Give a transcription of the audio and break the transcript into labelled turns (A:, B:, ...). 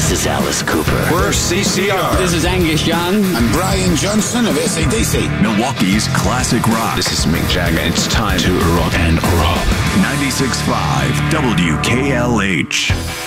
A: This is Alice Cooper.
B: We're CCR.
C: This is Angus Young.
D: I'm Brian Johnson of AC/DC.
E: Milwaukee's classic rock.
B: This is Mick Jagger. It's time to rock and roll.
E: 96.5 WKLH.